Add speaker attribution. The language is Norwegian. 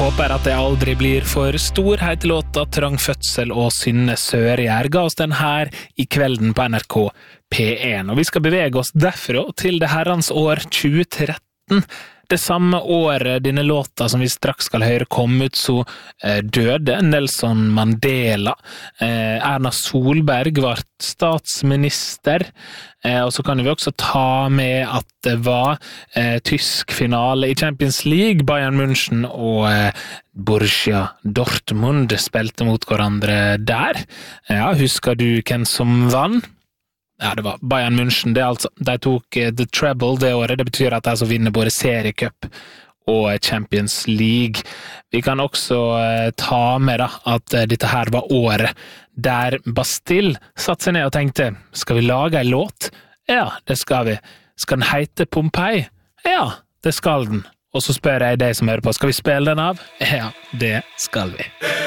Speaker 1: håper at det aldri blir for stor. Heter låta Trang fødsel og Synne Sørgjær ga oss den her i kvelden på NRK P1. Og vi skal bevege oss derfra til det herrens år 2013. Det samme året denne låta som vi straks skal høre kom ut, så døde Nelson Mandela. Erna Solberg var statsminister. Og så kan vi også ta med at det var tysk finale i Champions League. Bayern München og Borussia Dortmund spilte mot hverandre der. Ja, husker du hvem som vann? Ja, det var Bayern München, det altså, de tok the treble det året, det betyr at de altså vinner både seriecup og Champions League. Vi kan også ta med da, at dette her var året der Bastille satt seg ned og tenkte, skal vi lage en låt? Ja, det skal vi. Skal den hete Pompeii? Ja, det skal den. Og så spør jeg deg som hører på, skal vi spille den av? Ja, det skal vi.